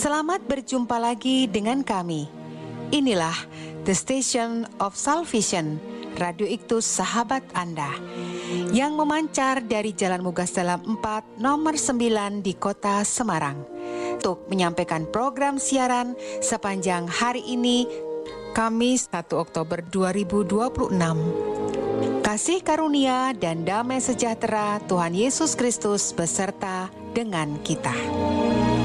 Selamat berjumpa lagi dengan kami. Inilah The Station of Salvation, Radio Iktus Sahabat Anda, yang memancar dari Jalan Mugas Dalam 4 nomor 9 di Kota Semarang, untuk menyampaikan program siaran sepanjang hari ini, Kamis 1 Oktober 2026. Kasih karunia dan damai sejahtera Tuhan Yesus Kristus beserta dengan kita.